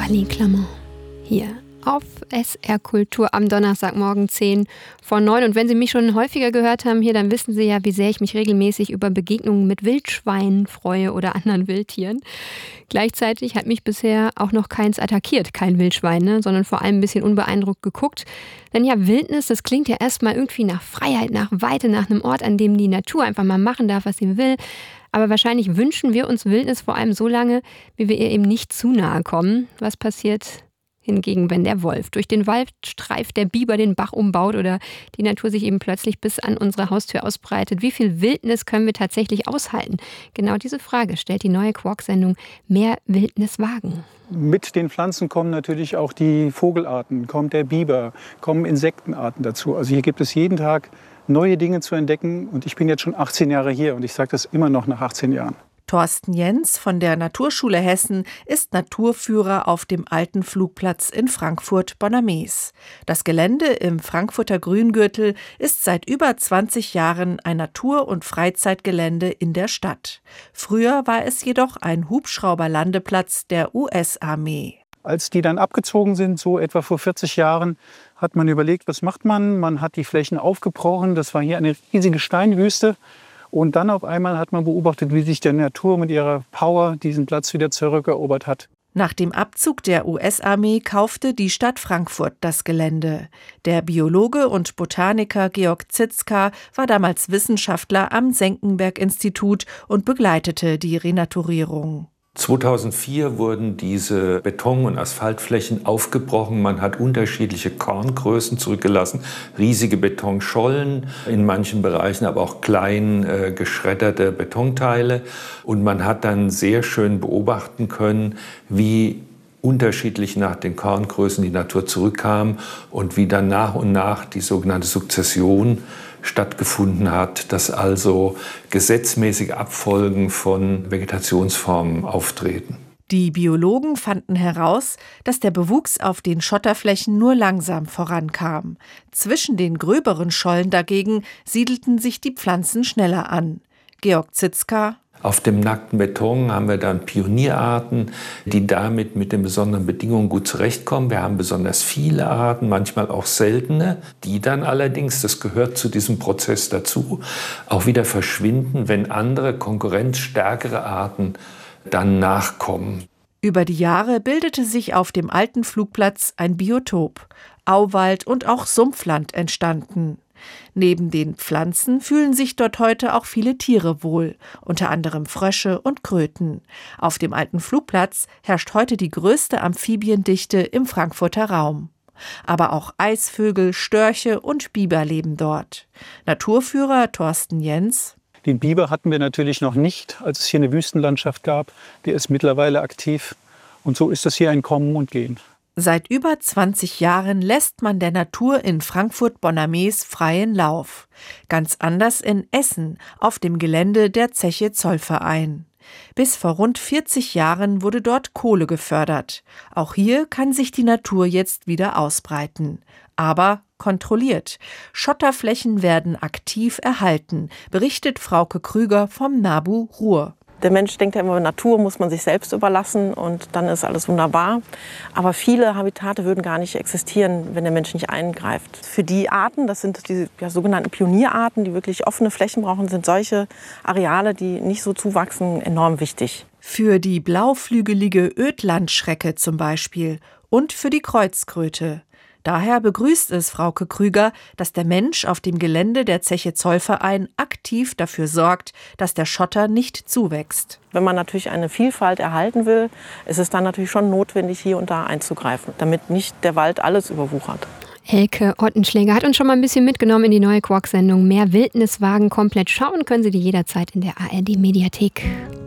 Charlie Clement hier auf SR Kultur am Donnerstagmorgen 10 vor 9. Und wenn Sie mich schon häufiger gehört haben hier, dann wissen Sie ja, wie sehr ich mich regelmäßig über Begegnungen mit Wildschweinen freue oder anderen Wildtieren. Gleichzeitig hat mich bisher auch noch keins attackiert, kein Wildschwein, ne? Sondern vor allem ein bisschen unbeeindruckt geguckt. Denn ja, Wildnis, das klingt ja erstmal irgendwie nach Freiheit, nach Weite, nach einem Ort, an dem die Natur einfach mal machen darf, was sie will. Aber wahrscheinlich wünschen wir uns Wildnis vor allem so lange, wie wir ihr eben nicht zu nahe kommen. Was passiert hingegen, wenn der Wolf durch den Wald streift, der Biber den Bach umbaut oder die Natur sich eben plötzlich bis an unsere Haustür ausbreitet? Wie viel Wildnis können wir tatsächlich aushalten? Genau diese Frage stellt die neue Quark-Sendung Mehr Wildnis wagen. Mit den Pflanzen kommen natürlich auch die Vogelarten, kommt der Biber, kommen Insektenarten dazu. Also hier gibt es jeden Tag neue Dinge zu entdecken. Und ich bin jetzt schon 18 Jahre hier und ich sage das immer noch nach 18 Jahren. Thorsten Jens von der Naturschule Hessen ist Naturführer auf dem alten Flugplatz in Frankfurt-Bonnames. Das Gelände im Frankfurter Grüngürtel ist seit über 20 Jahren ein Natur- und Freizeitgelände in der Stadt. Früher war es jedoch ein Hubschrauberlandeplatz der US-Armee. Als die dann abgezogen sind, so etwa vor 40 Jahren, hat man überlegt, was macht man? Man hat die Flächen aufgebrochen. Das war hier eine riesige Steinwüste. Und dann auf einmal hat man beobachtet, wie sich die Natur mit ihrer Power diesen Platz wieder zurückerobert hat. Nach dem Abzug der US-Armee kaufte die Stadt Frankfurt das Gelände. Der Biologe und Botaniker Georg Zitzka war damals Wissenschaftler am Senckenberg-Institut und begleitete die Renaturierung. 2004 wurden diese Beton- und Asphaltflächen aufgebrochen. Man hat unterschiedliche Korngrößen zurückgelassen, riesige Betonschollen, in manchen Bereichen aber auch klein geschredderte Betonteile. Und man hat dann sehr schön beobachten können, wie unterschiedlich nach den Korngrößen die Natur zurückkam und wie dann nach und nach die sogenannte Sukzession stattgefunden hat, dass also gesetzmäßige Abfolgen von Vegetationsformen auftreten. Die Biologen fanden heraus, dass der Bewuchs auf den Schotterflächen nur langsam vorankam. Zwischen den gröberen Schollen dagegen siedelten sich die Pflanzen schneller an. Georg Zitzka: Auf dem nackten Beton haben wir dann Pionierarten, die damit mit den besonderen Bedingungen gut zurechtkommen. Wir haben besonders viele Arten, manchmal auch seltene, die dann allerdings, das gehört zu diesem Prozess dazu, auch wieder verschwinden, wenn andere konkurrenzstärkere Arten dann nachkommen. Über die Jahre bildete sich auf dem alten Flugplatz ein Biotop. Auwald und auch Sumpfland entstanden. Neben den Pflanzen fühlen sich dort heute auch viele Tiere wohl, unter anderem Frösche und Kröten. Auf dem alten Flugplatz herrscht heute die größte Amphibiendichte im Frankfurter Raum. Aber auch Eisvögel, Störche und Biber leben dort. Naturführer Thorsten Jens: Den Biber hatten wir natürlich noch nicht, als es hier eine Wüstenlandschaft gab. Der ist mittlerweile aktiv. Und so ist das hier ein Kommen und Gehen. Seit über 20 Jahren lässt man der Natur in Frankfurt-Bonnames freien Lauf. Ganz anders in Essen, auf dem Gelände der Zeche Zollverein. Bis vor rund 40 Jahren wurde dort Kohle gefördert. Auch hier kann sich die Natur jetzt wieder ausbreiten. Aber kontrolliert. Schotterflächen werden aktiv erhalten, berichtet Frauke Krüger vom NABU Ruhr. Der Mensch denkt ja immer, Natur muss man sich selbst überlassen und dann ist alles wunderbar. Aber viele Habitate würden gar nicht existieren, wenn der Mensch nicht eingreift. Für die Arten, das sind die sogenannten Pionierarten, die wirklich offene Flächen brauchen, sind solche Areale, die nicht so zuwachsen, enorm wichtig. Für die blauflügelige Ödlandschrecke zum Beispiel und für die Kreuzkröte. Daher begrüßt es Frauke Krüger, dass der Mensch auf dem Gelände der Zeche Zollverein aktiv dafür sorgt, dass der Schotter nicht zuwächst. Wenn man natürlich eine Vielfalt erhalten will, ist es dann natürlich schon notwendig, hier und da einzugreifen, damit nicht der Wald alles überwuchert. Elke Ottenschläger hat uns schon mal ein bisschen mitgenommen in die neue Quark-Sendung Mehr Wildnis wagen. Komplett schauen können Sie die jederzeit in der ARD-Mediathek.